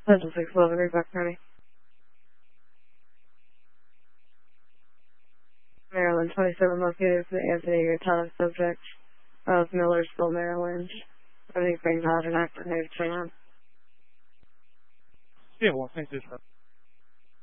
Central 611, Reebok County. Maryland, 27 located for the Anthony Gatella subject of Millersville, Maryland. Everything's being held and active. Yeah, well, thanks,